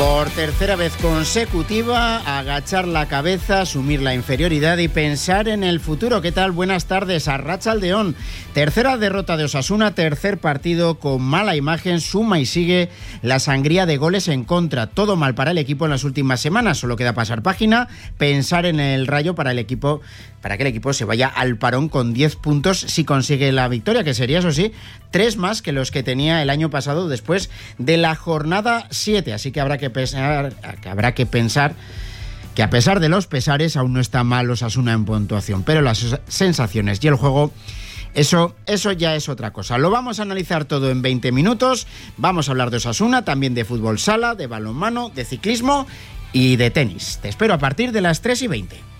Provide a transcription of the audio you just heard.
Por tercera vez consecutiva, agachar la cabeza, asumir la inferioridad y pensar en el futuro. ¿Qué tal? Buenas tardes, Arratsaldeon. Tercera derrota de Osasuna, tercer partido con mala imagen, suma y sigue la sangría de goles en contra. Todo mal para el equipo en las últimas semanas. Solo queda pasar página, pensar en el Rayo para que el equipo se vaya al parón con 10 puntos si consigue la victoria, que sería, eso sí, 3 más que los que tenía el año pasado después de la jornada 7. Así que habrá que pensar que a pesar de los pesares aún no está mal Osasuna en puntuación, pero las sensaciones y el juego, eso ya es otra cosa. Lo vamos a analizar todo en 20 minutos. Vamos a hablar de Osasuna, también de fútbol sala, de balonmano, de ciclismo y de tenis. Te espero a partir de las 3:20.